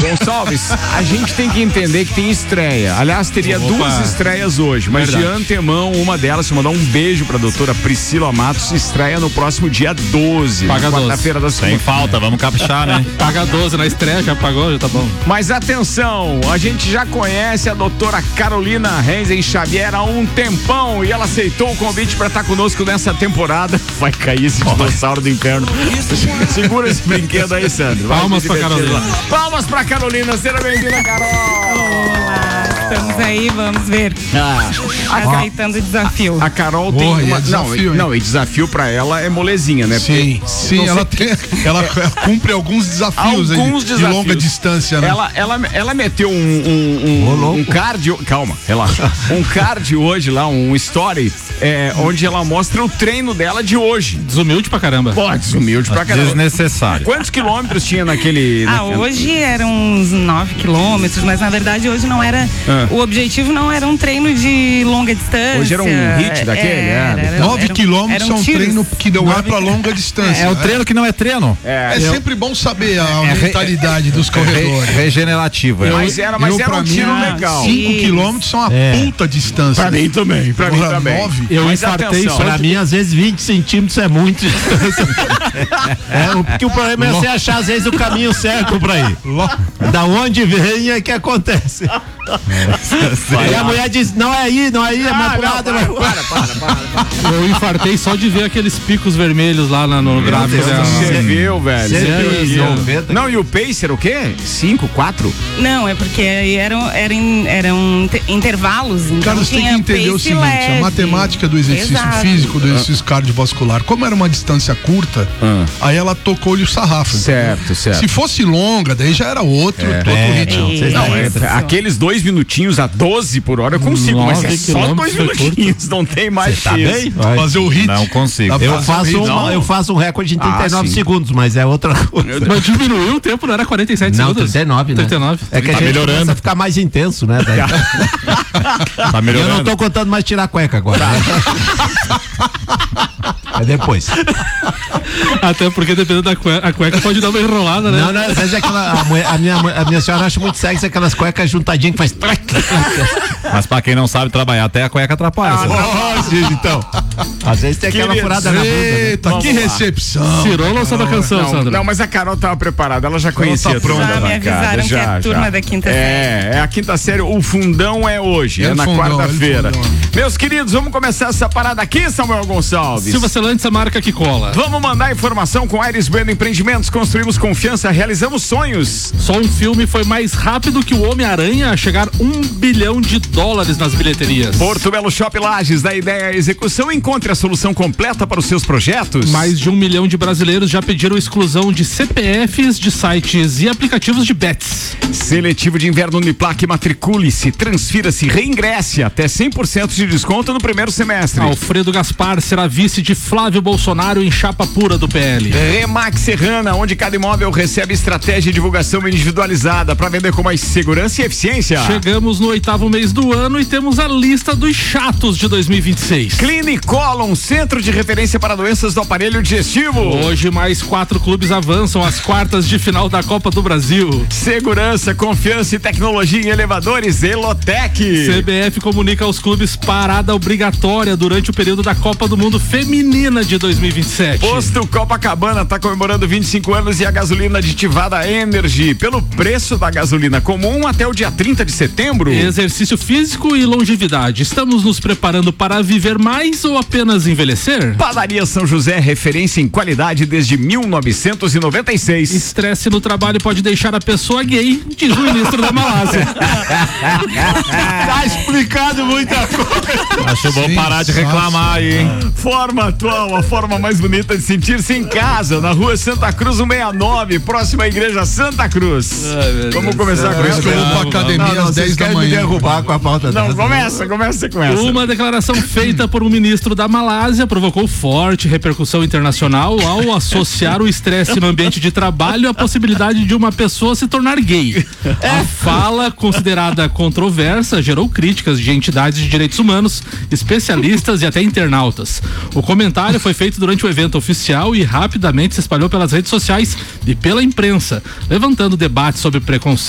Gonçalves, a gente tem que entender que tem estreia. Aliás, teria duas estreias hoje, mas de antemão, uma delas, se mandar um beijo pra doutora Priscila Matos, estreia no próximo dia 12. Paga 12. Quarta-feira da semana. Sem falta, vamos caprichar, né? Paga 12 na estreia, já pagou, já tá bom. Mas atenção, a gente já conhece a doutora Carolina Renzen Xavier há um tempão e ela aceitou o convite pra estar conosco nessa temporada. Vai cair esse dinossauro do inferno. Segura esse brinquedo aí, Sandro. Palmas pra Carolina. Palmas pra Carolina, seja bem-vinda, Carol. Olá, estamos aí, vamos ver. Aceitando o desafio. A Carol tem desafio, e desafio pra ela é molezinha, né? Sim, ela cumpre alguns desafios de longa distância, né? Ela meteu um cardio, calma, relaxa. Um cardio hoje lá, um story, onde ela mostra o treino dela de hoje. Desumilde pra caramba. Pô, desumilde pra caramba. Desnecessário. Quantos quilômetros tinha naquele... Hoje eram uns 9 quilômetros, mas na verdade hoje não era... O objetivo não era um treino de longa distância. Hoje era um hit daquele? 9 quilômetros é um treino que não é pra longa distância. É um treino que não é treino. É sempre bom saber a mentalidade dos corredores. Regenerativo. Mas era um tiro legal. 5 quilômetros são uma puta distância. Pra mim também. 9. Eu infartei só. Pra mim, às vezes, 20 centímetros é muito distância. Porque o problema é você achar, às vezes, o caminho certo pra ir. Da onde vem é que acontece. E a mulher diz, não é aí, é mais pro lado. Para. Eu infartei só de ver aqueles picos vermelhos lá no gráfico. Você viu, velho? Não, e o pacer o quê? 5, 4? Não, é porque eram intervalos. Então Cara, você tem que entender o seguinte, a matemática do exercício físico, do exercício cardiovascular, como era uma distância curta, aí ela tocou-lhe o sarrafo. Certo. Se fosse longa, daí já era outro ritmo. Aqueles 2 minutinhos a 12 por hora eu consigo, mas é só 2 minutinhos, não tem mais Tá bem? Fazer o ritmo. Não consigo. Eu faço um recorde em 39 segundos, mas é outra coisa. Mas diminuiu o tempo, não era 47 Não, segundos? 39, né? 39. É que a gente começa a ficar mais intenso, né? Tá melhorando. Eu não tô contando mais tirar a cueca agora. É depois. Até porque dependendo da cueca, a cueca pode dar uma enrolada, né? Não, às vezes é aquela. A minha senhora acha muito sexy aquelas cuecas juntadinhas que faz. Mas pra quem não sabe trabalhar, até a cueca atrapalha. Então. Às vezes tem aquela furada na bunda. Eita, que recepção. Cirou lançou a canção, Sandra. Não, mas a Carol tava preparada, ela já conhecia tudo. Já me avisaram que é a turma da quinta série. É a quinta série, o fundão é hoje, é na quarta-feira. Meus queridos, vamos começar essa parada aqui, Samuel Gonçalves. Silva Celantes, a marca que cola. Vamos mandar informação com Aires Bueno Empreendimentos, construímos confiança, realizamos sonhos. Só um filme foi mais rápido que o Homem-Aranha a chegar $1 bilhão nas bilheterias. Porto Belo Shop Lages, da ideia à execução, encontre a solução completa para os seus projetos. Mais de 1 milhão de brasileiros já pediram exclusão de CPFs de sites e aplicativos de bets. Seletivo de inverno Uniplac, matricule-se, transfira-se, reingresse, até 100% de desconto no primeiro semestre. Alfredo Gaspar será vice de Flávio Bolsonaro em chapa pura do PL. Remax Serrana, onde cada imóvel recebe estratégia e divulgação individualizada para vender com mais segurança e eficiência. Chegamos no 8º mês do ano e temos a lista dos chatos de 2026. Clinicolon, centro de referência para doenças do aparelho digestivo. Hoje mais 4 clubes avançam às quartas de final da Copa do Brasil. Segurança, confiança e tecnologia em elevadores, Elotec. CBF comunica aos clubes parada obrigatória durante o período da Copa do Mundo Feminina de 2027. Posto Copacabana está comemorando 25 anos e a gasolina aditivada Energy pelo preço da gasolina comum até o dia 30 de setembro. Exercício físico e longevidade. Estamos nos preparando para viver mais ou apenas envelhecer? Padaria São José, referência em qualidade desde 1996. Estresse no trabalho pode deixar a pessoa gay, diz o ministro da Malásia. Tá explicado muita coisa. Acho bom parar de reclamar aí, hein? Forma atual, a forma mais bonita de sentir-se em casa, na rua Santa Cruz 169, próxima à igreja Santa Cruz. Vamos começar com isso. Eu vou pra academia às 10 da manhã. Derrubar com a pauta. Não, começa com essa. Uma declaração feita por um ministro da Malásia provocou forte repercussão internacional ao associar o estresse no ambiente de trabalho à possibilidade de uma pessoa se tornar gay. A fala, considerada controversa, gerou críticas de entidades de direitos humanos, especialistas e até internautas. O comentário foi feito durante o evento oficial e rapidamente se espalhou pelas redes sociais e pela imprensa, levantando debate sobre preconceito